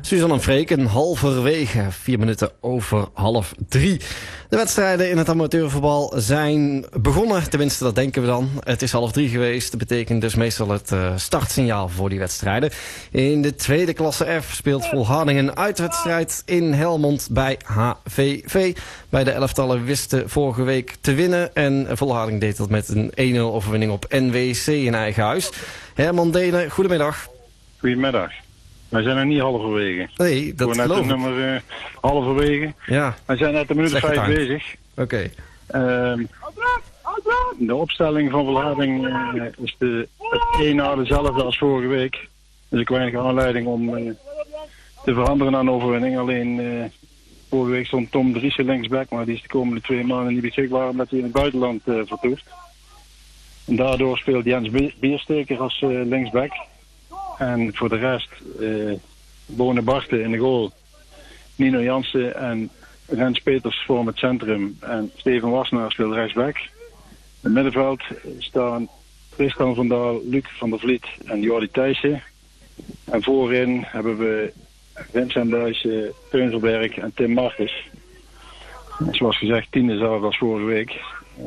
Suzanne en Freken, halverwege, 4 minuten over 2:30. De wedstrijden in het amateurvoetbal zijn begonnen, tenminste dat denken we dan. Het is 2:30 geweest, dat betekent dus meestal het startsignaal voor die wedstrijden. In de tweede klasse F speelt Volhardingen een uitwedstrijd in Helmond bij HVV. Beide elftallen wisten vorige week te winnen en Volhardingen deed dat met een 1-0 overwinning op NWC in eigen huis. Herman Delen, goedemiddag. Goedemiddag. Wij zijn nog niet halverwege. Nee, dat net geloof ik. Nummer halverwege. Ja. Wij zijn net een minuut of 5 bezig. Oké. De opstelling van Volharding is het een na dezelfde als vorige week. Dus ik weinig aanleiding om te veranderen aan de overwinning. Alleen vorige week stond Tom Driessen linksback, maar die is de komende 2 maanden niet beschikbaar omdat hij in het buitenland vertoeft. En daardoor speelt Jens Biersteker als linksback. En voor de rest, Bone Barten in de goal, Nino Jansen en Rens Peters vormen het centrum. En Steven Wassenaar speelt rechtsback. In het middenveld staan Tristan van Daal, Luc van der Vliet en Jordi Thijssen. En voorin hebben we Vincent Duijsen, Teun Verberg en Tim Marcus. En zoals gezegd, 10e zelf als vorige week.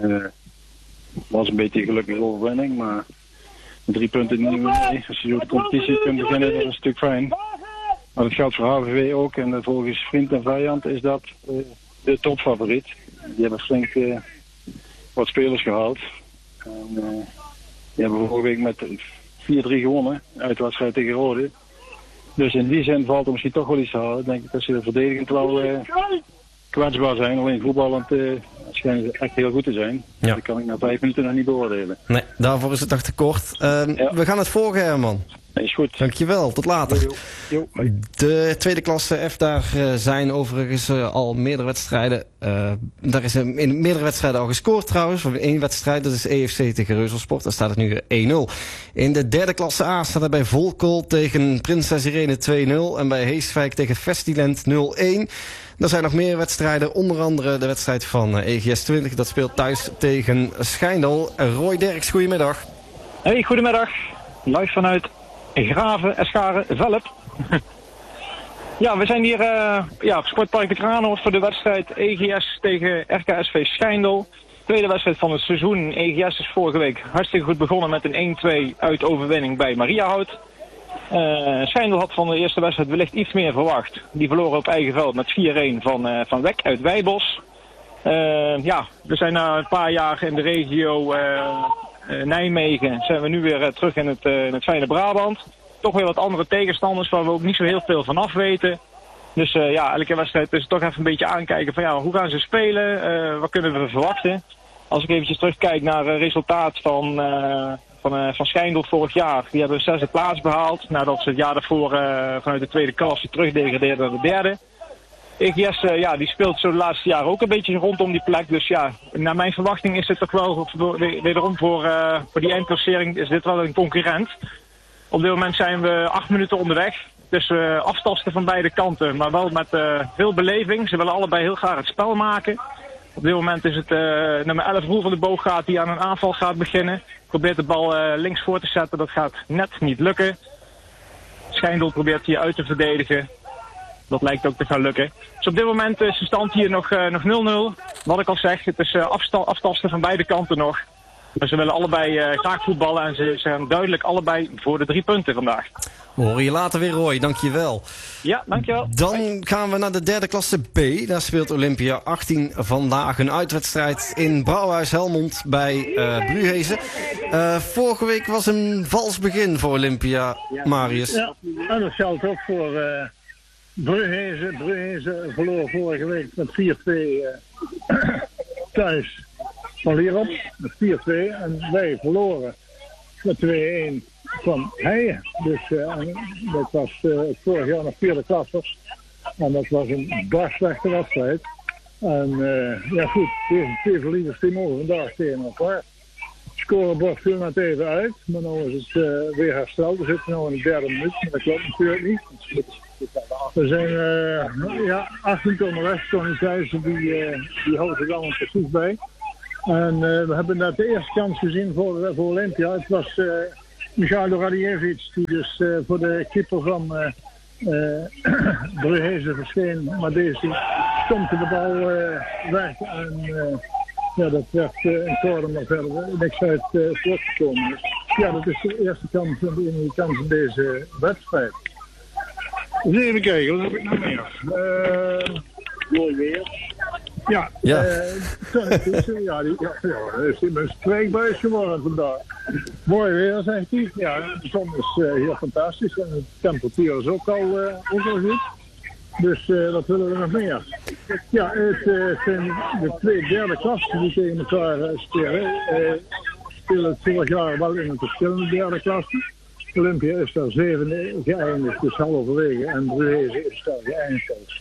Was een beetje een gelukkige overwinning, maar 3 punten niet meer mee. Als je zo de competitie kunt beginnen, dat is natuurlijk fijn. Maar dat geldt voor HVV ook. En volgens vriend en vijand is dat de topfavoriet. Die hebben flink wat spelers gehaald. En, die hebben vorige week met 4-3 gewonnen. Uitwedstrijd tegen Rode. Dus in die zin valt er misschien toch wel iets te halen. Denk ik dat ze verdedigend wel kwetsbaar zijn. Alleen voetballend schijnen ze echt heel goed te zijn. Ja. Dat kan ik na 5 minuten nog niet beoordelen. Nee, daarvoor is het nog te kort. We gaan het volgen, Herman. Nee, is goed. Dankjewel, tot later. Jo. De tweede klasse F, daar zijn overigens al meerdere wedstrijden. Daar is in meerdere wedstrijden al gescoord trouwens. Voor 1 wedstrijd, dat is EFC tegen Reuzelsport. Daar staat het nu 1-0. In de derde klasse A staat er bij Volkel tegen Prinses Irene 2-0. En bij Heeswijk tegen Festiland 0-1. Er zijn nog meer wedstrijden, onder andere de wedstrijd van EGS 20. Dat speelt thuis tegen Schijndel. Roy Derks, goedemiddag. Hey, goedemiddag. Live vanuit Graven, Escharen, Velp. Ja, we zijn hier op Sportpark de Kraanhof voor de wedstrijd EGS tegen RKSV Schijndel. Tweede wedstrijd van het seizoen. EGS is vorige week hartstikke goed begonnen met een 1-2 uitoverwinning bij Mariahout. Schijndel had van de eerste wedstrijd wellicht iets meer verwacht. Die verloren op eigen veld met 4-1 van Wek uit Wijbos. We zijn na een paar jaar in de regio Nijmegen zijn we nu weer terug in het fijne Brabant. Toch weer wat andere tegenstanders waar we ook niet zo heel veel van af weten. Dus elke wedstrijd is het toch even een beetje aankijken van hoe gaan ze spelen, wat kunnen we verwachten. Als ik eventjes terugkijk naar het resultaat van Schijndel vorig jaar. Die hebben de 6e plaats behaald nadat ze het jaar daarvoor vanuit de tweede klasse terugdegradeerden naar de derde. EGS die speelt zo de laatste jaren ook een beetje rondom die plek. Dus naar mijn verwachting is het toch wel wederom voor die eindklassering is dit wel een concurrent. Op dit moment zijn we 8 minuten onderweg. Dus aftasten van beide kanten, maar wel met veel beleving. Ze willen allebei heel graag het spel maken. Op dit moment is het nummer 11 Roel van de Booggaard die aan een aanval gaat beginnen. Probeert de bal links voor te zetten, dat gaat net niet lukken. Schijndel probeert hier uit te verdedigen. Dat lijkt ook te gaan lukken. Dus op dit moment is de stand hier nog 0-0. Wat ik al zeg, het is aftasten van beide kanten nog. Maar ze willen allebei graag voetballen en ze zijn duidelijk allebei voor de 3 punten vandaag. We horen je later weer, Roy. Dankjewel. Ja, dankjewel. Dan gaan we naar de derde klasse B. Daar speelt Olympia 18 vandaag een uitwedstrijd in Brouwhuis Helmond bij Bruhezen. Vorige week was een vals begin voor Olympia, Marius. Ja, en dat geldt ook voor Bruhezen. Bruhezen verloor vorige week met 4-2 thuis van Lierop. Met 4-2 en wij verloren met 2-1 van Heijen. Dus dat was vorig jaar nog 4e klasse. En dat was een bar slechte wedstrijd. En goed, deze 2 verliezers die mogen vandaag tegen elkaar. Het scorebord viel net even uit, maar nu is het weer hersteld. We zitten nu in de 3e minuut, maar dat klopt natuurlijk niet. We zijn 8 minuten onderweg. Tony Thijssen die houdt zich allemaal precies bij. En we hebben net de eerste kans gezien voor Olympia. Het was Michail Radijevich die dus voor de keeper Bruhezen verscheen, maar deze stompte de bal weg. En ja, dat werd een corner, maar verder niks uit voortgekomen. Dus, ja, dat is de eerste kans en de enige kans in deze wedstrijd. Dus even kijken, wat heb ik nou meer? Mooi weer. Ja, is een spreekbuis geworden vandaag. Mooi weer, zegt hij. Ja, de zon is hier fantastisch en de temperatuur is ook al goed. Dus dat willen we nog meer. Ja, het zijn de twee derde klassen die tegen elkaar spelen. Spelen het vorig jaar wel in een verschillende derde klasse. Olympia is daar 7e geëindigd, dus halverwege. En Bruhezen is daar geëindigd als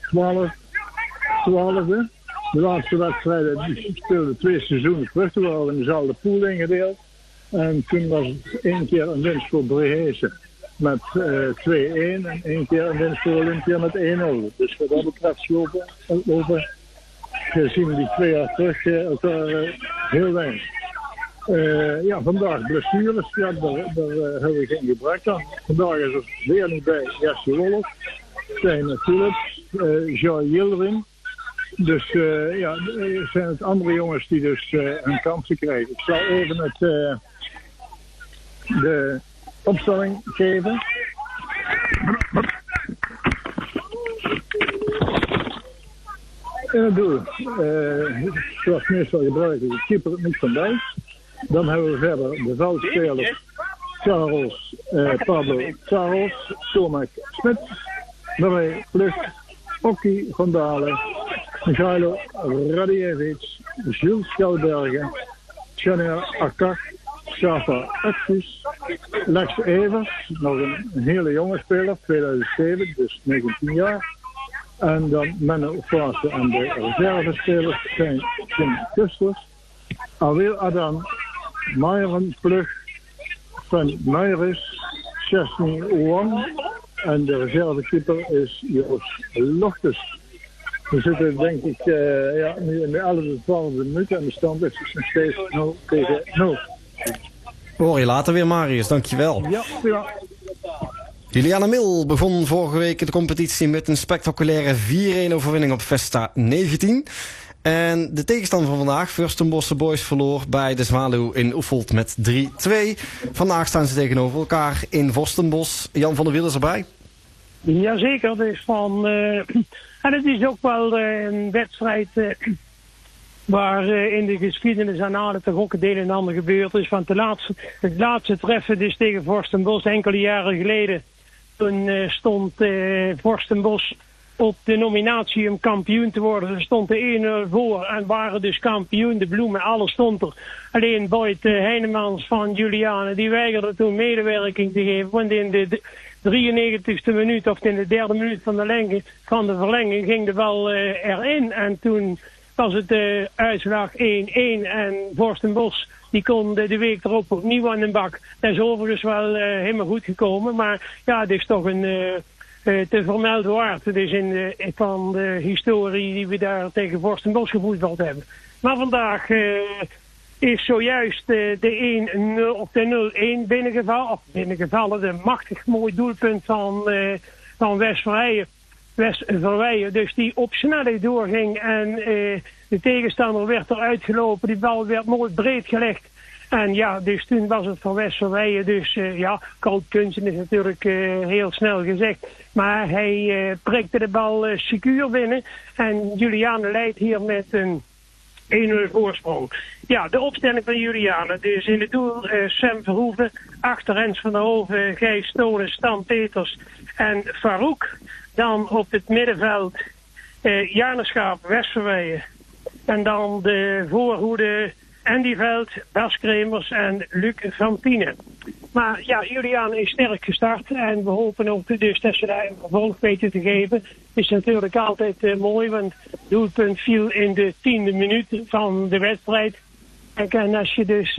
12e. De laatste wedstrijden die speelden 2 seizoenen terug. Toen waren we in dezelfde pool ingedeeld. En toen was het 1 keer een winst voor Bruhezen met 2-1 en 1 keer een winst voor Olympia met 1-0. Dus wat dat betreft lopen gezien die 2 jaar terug elkaar heel weinig. Ja, vandaag blessures, ja, daar hebben we geen gebrek aan. Vandaag is er weer niet bij Jesse Wolf, Stijn Philips, Joy Yildirim. Dus ja, zijn het andere jongens die dus hun kansen krijgen. Ik zal even de opstelling geven. In het doel, zoals meestal gebruiken, de keeper niet van Dijk. Dan hebben we verder de veldspeler Charles, Pablo Charles, Tomac Smit, Marie Vlucht, Okkie van Dalen, Michailo Radievic, Jules Schouwbergen, Chanel Akak, Shafa Aksus, Lex Evers, nog een hele jonge speler, 2007, dus 19 jaar. En dan Menno Fase en de reservespelers zijn Tim Kusters, Awil Adam, Myron Plug, Frank Meiris, Chesney Owan en de reservekeeper is Joost Lochtes. We zitten denk ik nu in de 11e, 12e minuut en de stand is dus nog steeds 0-0. Hoor je later weer, Marius. Dankjewel. Ja. Juliana Mil begon vorige week de competitie met een spectaculaire 4-1 overwinning op Vesta 19. En de tegenstander van vandaag, Furstenbosse Boys, verloor bij de Zwaluw in Oefeld met 3-2. Vandaag staan ze tegenover elkaar in Vorstenbos. Jan van der Wiel is erbij. Jazeker, dus en het is ook wel een wedstrijd waar in de geschiedenis aan toch ook het een en ander gebeurd is. Want het laatste treffen dus tegen Vorstenbos enkele jaren geleden. Toen stond Vorstenbos op de nominatie om kampioen te worden. Ze stond er 1-0 voor en waren dus kampioen. De bloemen, alles stond er. Alleen Boyd Heinemans van Juliane, die weigerde toen medewerking te geven. Want in de 93ste minuut, of in de 3e minuut van de verlenging, ging de bal erin. En toen was het uitslag 1-1 en Vorstenbos die kon de week erop opnieuw aan de bak. Dat is overigens wel helemaal goed gekomen. Maar ja, het is toch een te vermelden waard. Het is van de historie die we daar tegen Vorstenbos gevoetbald hebben. Maar vandaag is zojuist de 1-0 of de 0-1 binnengevallen. De machtig mooi doelpunt van Wes Verweijen. Dus die op snelheid doorging en de tegenstander werd eruit gelopen. Die bal werd mooi breed gelegd. En ja, dus toen was het voor Wes Verweijen. Dus koudkunsten is natuurlijk heel snel gezegd. Maar hij prikte de bal secuur binnen. En Juliane leidt hier met een 1-0 voorsprong. Ja, de opstelling van Juliane. Dus in het doel Sam Verhoeven, achter Rens van der Hoven, Gijs Stolen, Stan Peters en Farouk. Dan op het middenveld Janne Schaap, Wes Verweijen. En dan de voorhoede Andy Veld, Bas Kremers en Luc van Tienen. Maar ja, Juliane is sterk gestart en we hopen ook dus dat ze daar een vervolg weten te geven. Is natuurlijk altijd mooi, want het doelpunt viel in de 10e minuut van de wedstrijd. En als je dus...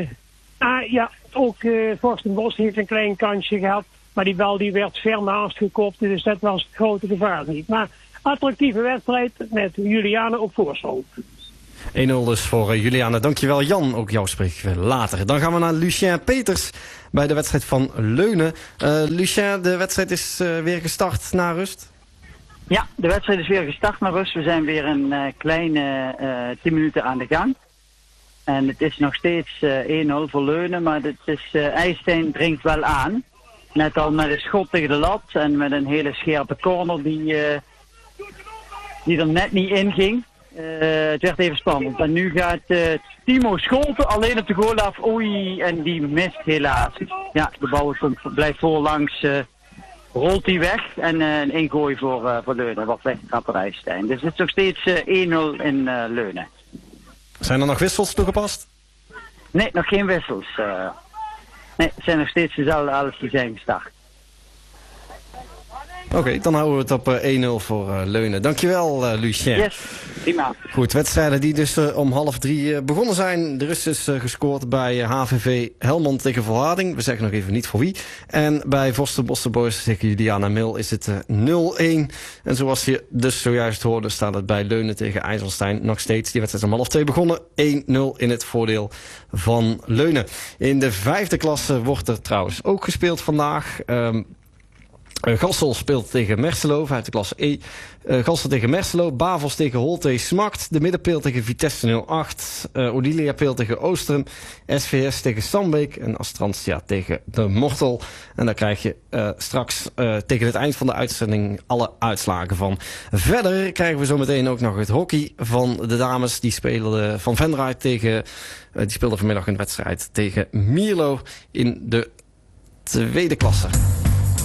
ook Vorstenbos heeft een klein kansje gehad, maar die bal die werd ver naast gekopt, dus dat was het grote gevaar niet. Maar attractieve wedstrijd met Juliane op voorsprong. 1-0 dus voor Juliana. Dankjewel Jan, ook jou spreek ik later. Dan gaan we naar Lucien Peters bij de wedstrijd van Leunen. Lucien, de wedstrijd is weer gestart na rust. Ja, de wedstrijd is weer gestart naar rust. We zijn weer een kleine 10 minuten aan de gang. En het is nog steeds 1-0 voor Leunen, maar IJsselstein dringt wel aan. Net al met een schot tegen de lat en met een hele scherpe corner die er net niet in ging. Het werd even spannend. En nu gaat Timo Scholten alleen op de goal af. Oei, en die mist helaas. Ja, de bal blijft voorlangs, rolt hij weg. En een ingooi voor Leunen. Wat weggetrapt door IJsselstein. Dus het is nog steeds 1-0 in Leunen. Zijn er nog wissels toegepast? Nee, nog geen wissels. Nee, het zijn nog steeds dezelfde 11 die zijn gestart. Oké, dan houden we het op 1-0 voor Leunen. Dankjewel, Lucien. Yes, prima. Goed, wedstrijden die dus om 2:30 begonnen zijn. De rust is gescoord bij HVV Helmond tegen Volharding. We zeggen nog even niet voor wie. En bij Vorsten Boys tegen Juliana Mil is het 0-1. En zoals je dus zojuist hoorde, staat het bij Leunen tegen IJsselstein nog steeds. Die wedstrijd is om 2:30 begonnen. 1-0 in het voordeel van Leunen. In de 5e klasse wordt er trouwens ook gespeeld vandaag. Gassel speelt tegen Merselo uit de klasse E. Gassel tegen Merselo. Bavos tegen Holte Smacht. De Middenpeel tegen Vitesse 08. Odilia Peel tegen Oostrum. SVS tegen Sambeek. En Astrantia tegen de Mortel. En daar krijg je straks tegen het eind van de uitzending alle uitslagen van. Verder krijgen we zometeen ook nog het hockey van de dames. Die spelen van Venray tegen... die speelden vanmiddag een wedstrijd tegen Mierlo in de 2e klasse.